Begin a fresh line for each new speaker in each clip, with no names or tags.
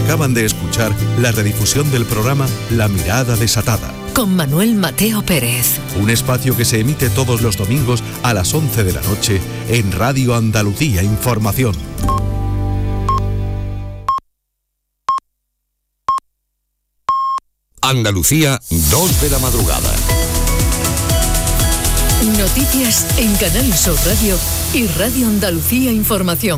Acaban de escuchar la redifusión del programa La Mirada Desatada,
con Manuel Mateo Pérez.
Un espacio que se emite todos los domingos a las 11 de la noche en Radio Andalucía Información.
Andalucía, 2 de la madrugada.
Noticias en Canal Sur Radio y Radio Andalucía Información.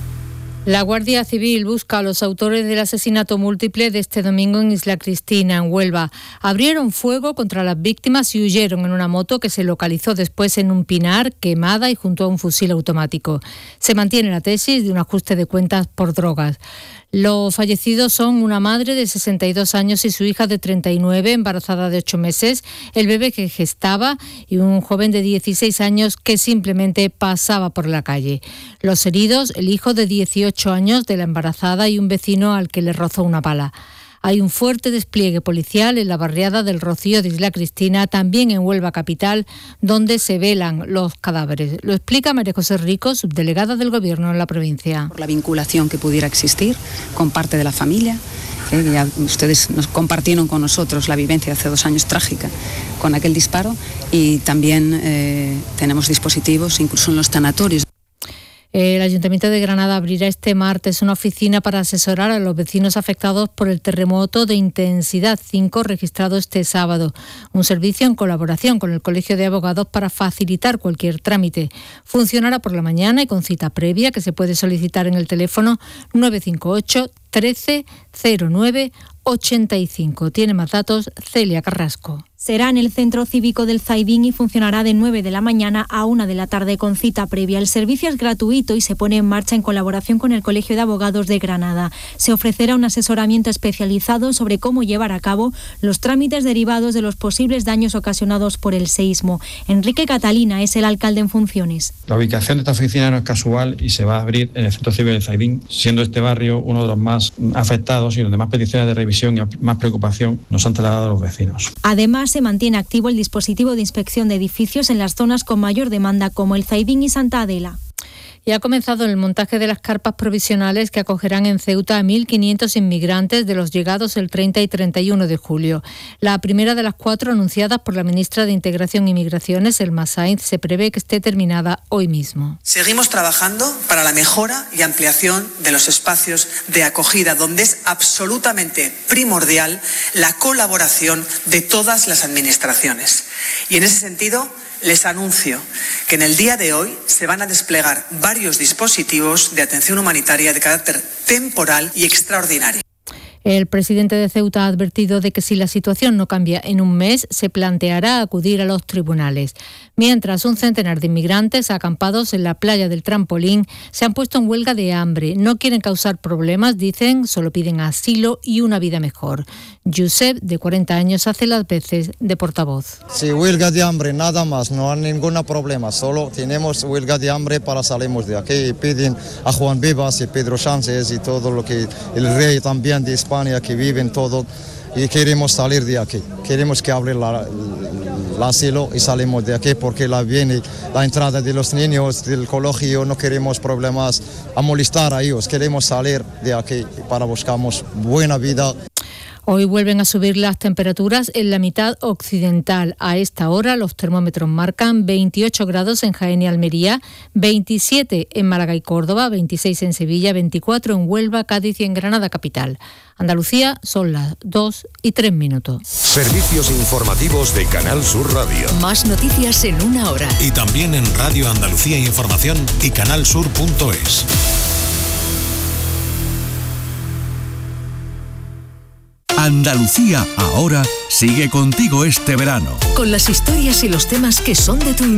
La Guardia Civil busca a los autores del asesinato múltiple de este domingo en Isla Cristina, en Huelva. Abrieron fuego contra las víctimas y huyeron en una moto que se localizó después en un pinar, quemada y junto a un fusil automático. Se mantiene la tesis de un ajuste de cuentas por drogas. Los fallecidos son una madre de 62 años y su hija de 39, embarazada de 8 meses, el bebé que gestaba y un joven de 16 años que simplemente pasaba por la calle. Los heridos, el hijo de 18 años de la embarazada y un vecino al que le rozó una bala. Hay un fuerte despliegue policial en la barriada del Rocío de Isla Cristina, también en Huelva capital, donde se velan los cadáveres. Lo explica María José Rico, subdelegada del Gobierno en la provincia.
Por la vinculación que pudiera existir con parte de la familia. Ya ustedes nos compartieron con nosotros la vivencia de hace 2 años trágica con aquel disparo y también tenemos dispositivos incluso en los tanatorios.
El Ayuntamiento de Granada abrirá este martes una oficina para asesorar a los vecinos afectados por el terremoto de intensidad 5 registrado este sábado. Un servicio en colaboración con el Colegio de Abogados para facilitar cualquier trámite. Funcionará por la mañana y con cita previa que se puede solicitar en el teléfono 958 13 09 85. Tiene más datos Celia Carrasco.
Será en el Centro Cívico del Zaidín y funcionará de 9 de la mañana a 1 de la tarde con cita previa. El servicio es gratuito y se pone en marcha en colaboración con el Colegio de Abogados de Granada. Se ofrecerá un asesoramiento especializado sobre cómo llevar a cabo los trámites derivados de los posibles daños ocasionados por el seísmo. Enrique Catalina es el alcalde en funciones.
La ubicación de esta oficina no es casual y se va a abrir en el Centro Cívico del Zaidín, siendo este barrio uno de los más afectados y donde más peticiones de revisión y más preocupación nos han trasladado a los vecinos.
Además, se mantiene activo el dispositivo de inspección de edificios en las zonas con mayor demanda como el Zaidín y Santa Adela.
Y ha comenzado el montaje de las carpas provisionales que acogerán en Ceuta a 1.500 inmigrantes de los llegados el 30 y 31 de julio. La primera de las 4 anunciadas por la ministra de Integración y Migraciones, Elma Sainz, se prevé que esté terminada hoy mismo.
Seguimos trabajando para la mejora y ampliación de los espacios de acogida, donde es absolutamente primordial la colaboración de todas las administraciones. Y en ese sentido, les anuncio que en el día de hoy se van a desplegar varios dispositivos de atención humanitaria de carácter temporal y extraordinario.
El presidente de Ceuta ha advertido de que si la situación no cambia en un mes, se planteará acudir a los tribunales. Mientras, un centenar de inmigrantes acampados en la playa del Trampolín se han puesto en huelga de hambre. No quieren causar problemas, dicen, solo piden asilo y una vida mejor. Josep, de 40 años, hace las veces de portavoz.
Sí, huelga de hambre, nada más, no hay ningún problema. Solo tenemos huelga de hambre para salir de aquí. Piden a Juan Vivas y Pedro Sánchez y todo lo que el rey también de España que viven todo y queremos salir de aquí. Queremos que abra el asilo y salimos de aquí porque viene la entrada de los niños del colegio, no queremos problemas a molestar a ellos, queremos salir de aquí para buscamos buena vida.
Hoy vuelven a subir las temperaturas en la mitad occidental. A esta hora los termómetros marcan 28 grados en Jaén y Almería, 27 en Málaga y Córdoba, 26 en Sevilla, 24 en Huelva, Cádiz y en Granada capital. Andalucía son las 2:03.
Servicios informativos de Canal Sur Radio.
Más noticias en 1 hora.
Y también en Radio Andalucía Información y canalsur.es.
Andalucía ahora sigue contigo este verano.
Con las historias y los temas que son de tu